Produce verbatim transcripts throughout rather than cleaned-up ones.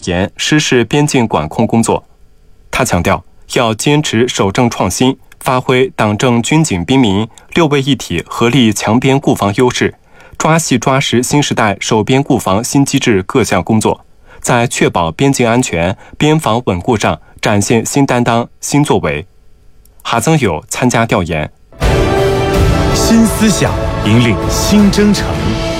严实施边境管控工作。他强调，要坚持守正创新，发挥党政军警兵民六位一体合力强边固防优势，抓细抓实新时代守边固防新机制各项工作，在确保边境安全、边防稳固上展现新担当、新作为。哈增友参加调研。 新思想引领新征程，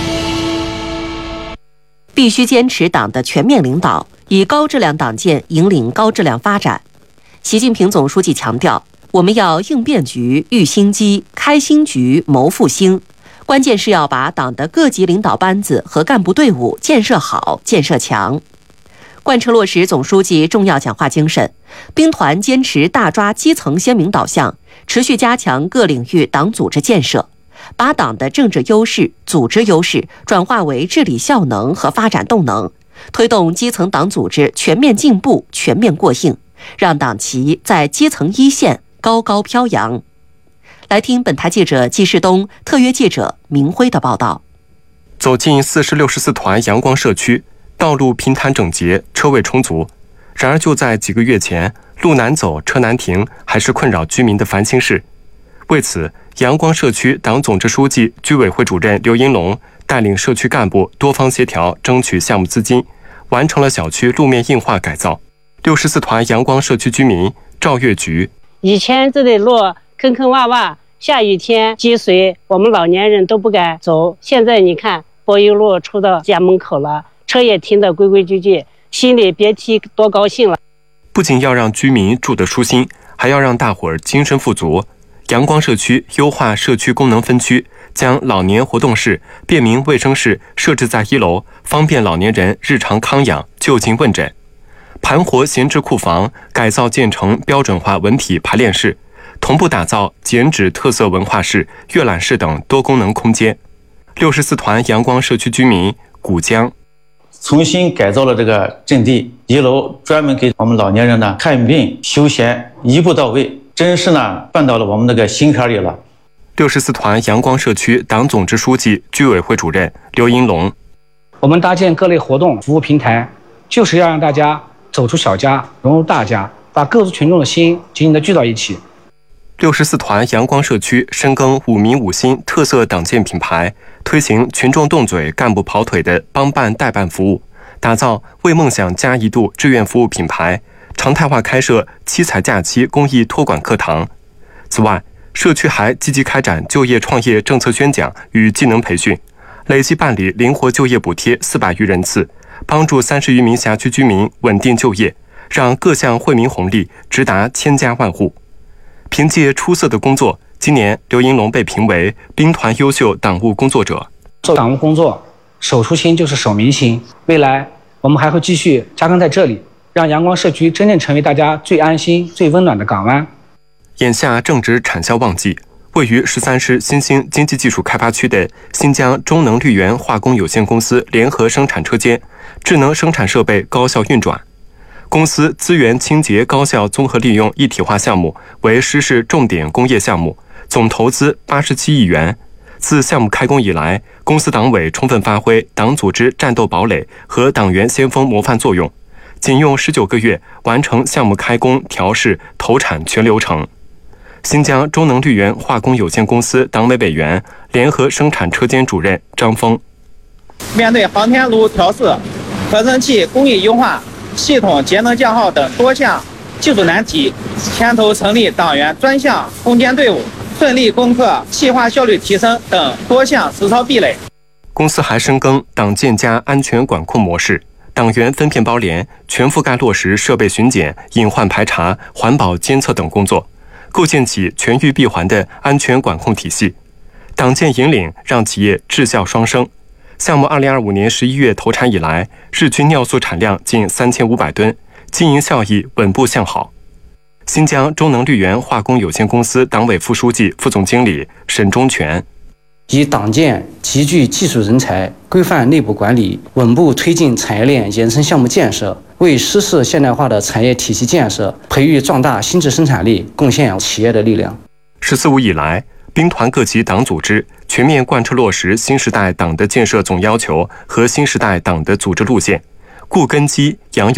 必须坚持党的全面领导，以高质量党建引领高质量发展。习近平总书记强调，我们要应变局、育新机、开新局、谋复兴，关键是要把党的各级领导班子和干部队伍建设好、建设强。贯彻落实总书记重要讲话精神，兵团坚持大抓基层鲜明导向，持续加强各领域党组织建设，把党的政治优势、组织优势转化为治理效能和发展动能，推动基层党组织全面进步、全面过硬，让党旗在基层一线高高飘扬。来听本台记者季世东、特约记者明辉的报道。 走进四十六十四团阳光社区，道路平坦整洁，车位充足。然而就在几个月前，路难走，车难停，还是困扰居民的烦心事。为此，阳光社区党总支书记、居委会主任刘银龙带领社区干部多方协调，争取项目资金，完成了小区路面硬化改造。六十四团阳光社区居民赵月菊： 以前这里路坑坑洼洼，下雨天积水，我们老年人都不敢走。现在你看，柏油路出到家门口了，车也停得规规矩矩，心里别提多高兴了。 不仅要让居民住得舒心，还要让大伙儿精神富足。阳光社区优化社区功能分区，将老年活动室、便民卫生室设置在一楼，方便老年人日常康养、就近问诊。盘活闲置库房，改造建成标准化文体排练室，同步打造剪纸特色文化室、阅览室等多功能空间。六十四团阳光社区居民古江： 重新改造了这个阵地，一楼专门给我们老年人呢看病休闲，一步到位，真是呢办到了我们那个心坎里了。 六十四团阳光社区党总支书记、居委会主任刘银龙： 我们搭建各类活动服务平台，就是要让大家走出小家，融入大家，把各族群众的心紧紧地聚到一起。 六十四团阳光社区深耕五民五心特色党建品牌，推行群众动嘴、干部跑腿的帮办代办服务，打造为梦想加一度志愿服务品牌，常态化开设七彩假期公益托管课堂。此外，社区还积极开展就业创业政策宣讲与技能培训，累计办理灵活就业补贴四百余人次，帮助三十余名辖区居民稳定就业，让各项惠民红利直达千家万户。凭借出色的工作，今年刘银龙被评为兵团优秀党务工作者。 做党务工作，守初心就是守民心。未来我们还会继续扎根在这里，让阳光社区真正成为大家最安心、最温暖的港湾。 眼下正值产销旺季，位于十三师新兴经济技术开发区的新疆中能绿源化工有限公司联合生产车间，智能生产设备高效运转。公司资源清洁高效综合利用一体化项目为师市重点工业项目，总投资八十七亿元。自项目开工以来，公司党委充分发挥党组织战斗堡垒和党员先锋模范作用，仅用十九个月完成项目开工、调试、投产全流程。新疆中能绿源化工有限公司党委委员、联合生产车间主任张峰： 面对航天炉调试、合成器工艺优化、系统节能降耗等多项技术难题，牵头成立党员专项攻坚队伍，顺利攻克细化效率提升等多项实操壁垒。 公司还深耕党建加安全管控模式，党员分片包连，全覆盖落实设备巡检、隐患排查、环保监测等工作，构建起全域闭环的安全管控体系。党建引领让企业质效双升。项目二零二五年十一月投产以来，日均尿素产量近三千五百吨，经营效益稳步向好。新疆中能绿源化工有限公司党委副书记、副总经理沈忠全： 以党建集聚技术人才，规范内部管理，稳步推进产业链衍生项目建设，为师市现代化的产业体系建设、培育壮大新质生产力贡献企业的力量。 十四五以来，兵团各级党组织全面贯彻落实新时代党的建设总要求和新时代党的组织路线，固根基、扬